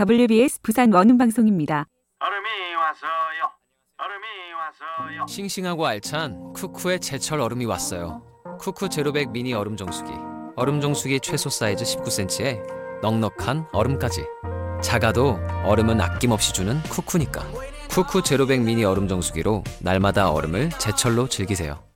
WBS 부산 원음방송입니다. 얼음이 왔어요. 얼음이 왔어요. 싱싱하고 알찬 쿠쿠의 제철 얼음이 왔어요. 쿠쿠 제로백 미니 얼음 정수기. 얼음 정수기 최소 사이즈 19cm에 넉넉한 얼음까지. 작아도 얼음은 아낌없이 주는 쿠쿠니까. 쿠쿠 제로백 미니 얼음 정수기로 날마다 얼음을 제철로 즐기세요.